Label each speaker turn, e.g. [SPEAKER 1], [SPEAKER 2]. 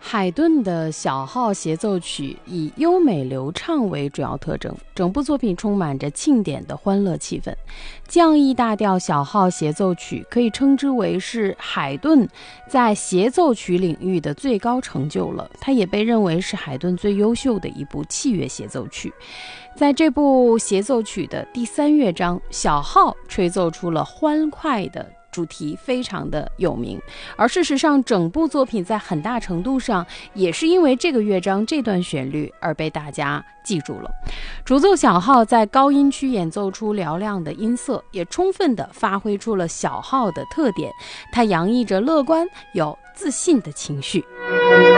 [SPEAKER 1] 海顿的小号协奏曲以优美流畅为主要特征，整部作品充满着庆典的欢乐气氛。降 E 大调小号协奏曲可以称之为是海顿在协奏曲领域的最高成就了，它也被认为是海顿最优秀的一部器乐协奏曲。在这部协奏曲的第3乐章，小号吹奏出了欢快的主题，非常的有名。而事实上，整部作品在很大程度上也是因为这个乐章这段旋律而被大家记住了。主奏小号在高音区演奏出嘹亮的音色，也充分地发挥出了小号的特点，它洋溢着乐观有自信的情绪。